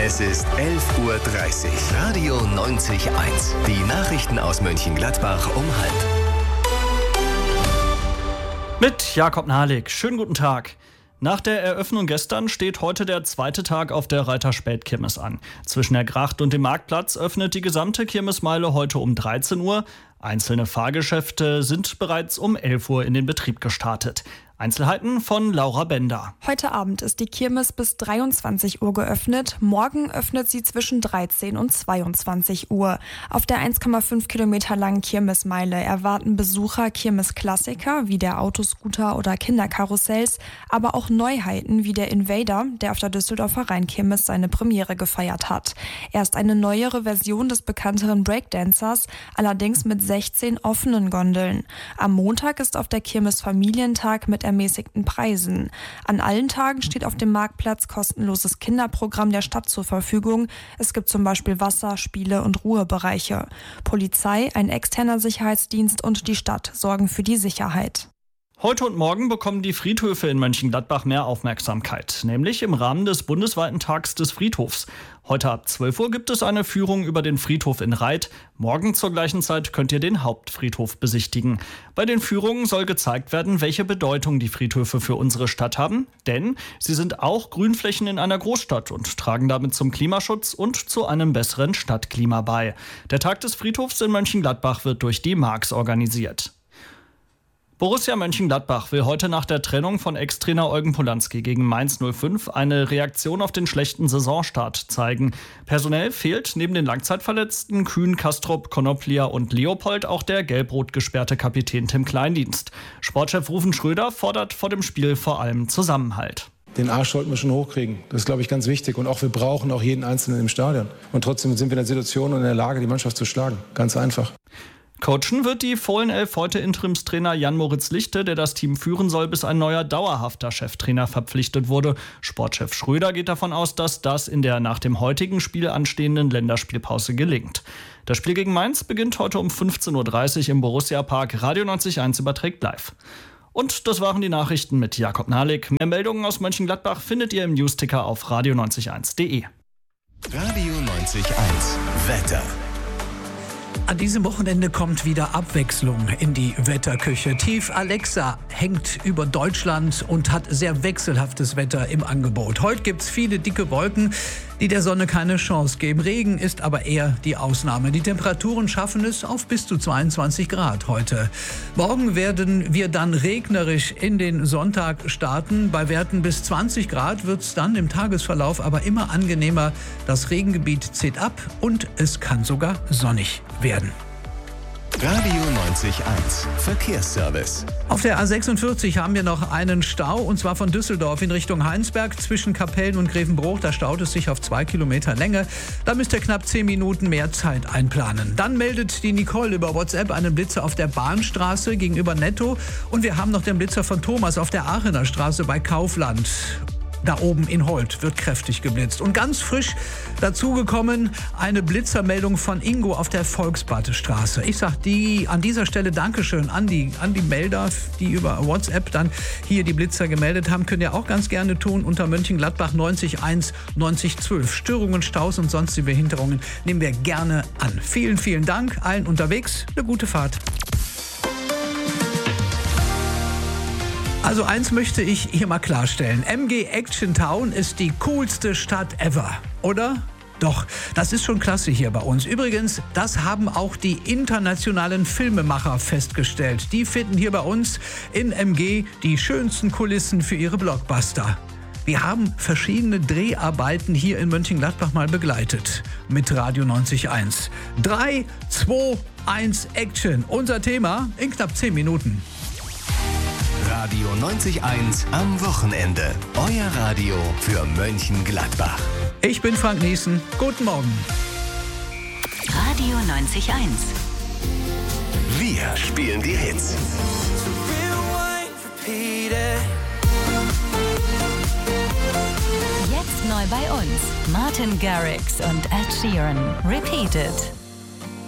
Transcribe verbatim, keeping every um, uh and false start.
Es ist elf Uhr dreißig. Radio neunzig Komma eins. Die Nachrichten aus Mönchengladbach um halb. Mit Jakob Nahlik. Schönen guten Tag. Nach der Eröffnung gestern steht heute der zweite Tag auf der Reiter-Spätkirmes an. Zwischen der Gracht und dem Marktplatz öffnet die gesamte Kirmesmeile heute um dreizehn Uhr. Einzelne Fahrgeschäfte sind bereits um elf Uhr in den Betrieb gestartet. Einzelheiten von Laura Bender. Heute Abend ist die Kirmes bis dreiundzwanzig Uhr geöffnet. Morgen öffnet sie zwischen dreizehn und zweiundzwanzig Uhr. Auf der eins Komma fünf Kilometer langen Kirmesmeile erwarten Besucher Kirmesklassiker wie der Autoscooter oder Kinderkarussells, aber auch Neuheiten wie der Invader, der auf der Düsseldorfer Rheinkirmes seine Premiere gefeiert hat. Er ist eine neuere Version des bekannteren Breakdancers, allerdings mit sechzehn offenen Gondeln. Am Montag ist auf der Kirmes Familientag mit ermäßigten Preisen. An allen Tagen steht auf dem Marktplatz kostenloses Kinderprogramm der Stadt zur Verfügung. Es gibt zum Beispiel Wasser-, Spiele- und Ruhebereiche. Polizei, ein externer Sicherheitsdienst und die Stadt sorgen für die Sicherheit. Heute und morgen bekommen die Friedhöfe in Mönchengladbach mehr Aufmerksamkeit, nämlich im Rahmen des bundesweiten Tags des Friedhofs. Heute ab zwölf Uhr gibt es eine Führung über den Friedhof in Reit. Morgen zur gleichen Zeit könnt ihr den Hauptfriedhof besichtigen. Bei den Führungen soll gezeigt werden, welche Bedeutung die Friedhöfe für unsere Stadt haben, denn sie sind auch Grünflächen in einer Großstadt und tragen damit zum Klimaschutz und zu einem besseren Stadtklima bei. Der Tag des Friedhofs in Mönchengladbach wird durch die Marx organisiert. Borussia Mönchengladbach will heute nach der Trennung von Ex-Trainer Eugen Polanski gegen Mainz null fünf eine Reaktion auf den schlechten Saisonstart zeigen. Personell fehlt neben den Langzeitverletzten Kühn, Kastrop, Konoplia und Leopold auch der gelb-rot gesperrte Kapitän Tim Kleindienst. Sportchef Rufen Schröder fordert vor dem Spiel vor allem Zusammenhalt. Den Arsch sollten wir schon hochkriegen. Das ist, glaube ich, ganz wichtig. Und auch wir brauchen auch jeden Einzelnen im Stadion. Und trotzdem sind wir in der Situation und in der Lage, die Mannschaft zu schlagen. Ganz einfach. Coachen wird die Fohlenelf heute Interimstrainer Jan-Moritz Lichte, der das Team führen soll, bis ein neuer dauerhafter Cheftrainer verpflichtet wurde. Sportchef Schröder geht davon aus, dass das in der nach dem heutigen Spiel anstehenden Länderspielpause gelingt. Das Spiel gegen Mainz beginnt heute um fünfzehn Uhr dreißig im Borussia-Park. Radio neunzig Komma eins überträgt live. Und das waren die Nachrichten mit Jakob Nahlik. Mehr Meldungen aus Mönchengladbach findet ihr im Newsticker auf radio neunzig Komma eins punkt de. Radio neunzig Komma eins Wetter. An diesem Wochenende kommt wieder Abwechslung in die Wetterküche. Tief Alexa hängt über Deutschland und hat sehr wechselhaftes Wetter im Angebot. Heute gibt's viele dicke Wolken, die der Sonne keine Chance geben. Regen ist aber eher die Ausnahme. Die Temperaturen schaffen es auf bis zu zweiundzwanzig Grad heute. Morgen werden wir dann regnerisch in den Sonntag starten. Bei Werten bis zwanzig Grad wird's dann im Tagesverlauf aber immer angenehmer. Das Regengebiet zieht ab und es kann sogar sonnig werden. Radio neunzig Komma eins Verkehrsservice. Auf der A sechsundvierzig haben wir noch einen Stau, und zwar von Düsseldorf in Richtung Heinsberg zwischen Kapellen und Grevenbruch. Da staut es sich auf zwei Kilometer Länge. Da müsst ihr knapp zehn Minuten mehr Zeit einplanen. Dann meldet die Nicole über WhatsApp einen Blitzer auf der Bahnstraße gegenüber Netto. Und wir haben noch den Blitzer von Thomas auf der Aachener Straße bei Kaufland. Da oben in Holt wird kräftig geblitzt. Und ganz frisch dazugekommen eine Blitzermeldung von Ingo auf der Volksbadestraße. Ich sag die an dieser Stelle Dankeschön an die, an die Melder, die über WhatsApp dann hier die Blitzer gemeldet haben. Könnt ihr auch ganz gerne tun unter Mönchengladbach neunzig eins neunzig zwölf. Störungen, Staus und sonstige Behinderungen nehmen wir gerne an. Vielen, vielen Dank allen unterwegs. Eine gute Fahrt. Also eins möchte ich hier mal klarstellen. M G Action Town ist die coolste Stadt ever, oder? Doch, das ist schon klasse hier bei uns. Übrigens, das haben auch die internationalen Filmemacher festgestellt. Die finden hier bei uns in M G die schönsten Kulissen für ihre Blockbuster. Wir haben verschiedene Dreharbeiten hier in Mönchengladbach mal begleitet mit Radio neunzig Komma eins. drei, zwei, eins, Action. Unser Thema in knapp zehn Minuten. Radio neunzig Komma eins am Wochenende. Euer Radio für Mönchengladbach. Ich bin Frank Niesen. Guten Morgen. Radio neunzig Komma eins. Wir spielen die Hits. Jetzt neu bei uns. Martin Garrix und Ed Sheeran. Repeated.